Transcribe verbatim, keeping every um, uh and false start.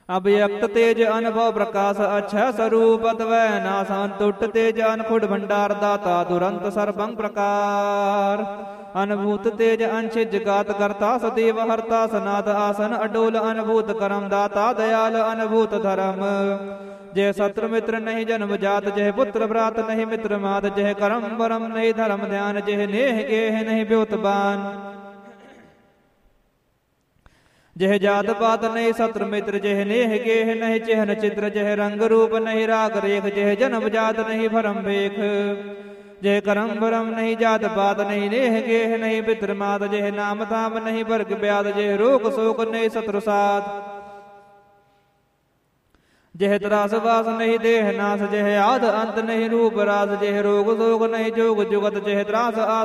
अभ्यक्त तेज अनुभव प्रकाश अच्छा स्वरूप अतवै नासान टुट तेज अनखुड भंडार दाता दुरंत सर्वं प्रकार अनुभूत तेज अंश जगात करता सदैव हरता सनाथ आसन अडोल अनुभूत करम दाता दयाल अनुभूत धर्म जय शत्रु मित्र नहीं जन्म जात जय पुत्र भ्रात नहीं मित्र मात जय करम वरम नहीं धर्म ध्यान जय नेह गेह नहीं ब्योतबान जह जात पात नहीं शत्रु मित्र जह नेह गेह नहीं चेहन चित्र जह रंग रूप नहीं राग रेख जह जन्म जात नहीं भरम भेख जह करम भरम नहीं जात पात नहीं नेह गेह नहीं पितृ मात जह नाम ताम नहीं वर्ग ब्याद जह रोग शोक नहीं शत्रु साथ जह त्रास वास नहीं देह नाश जह आद अंत नहीं रूप रास जह रोग शोक नहीं जोग जुगत जह त्रास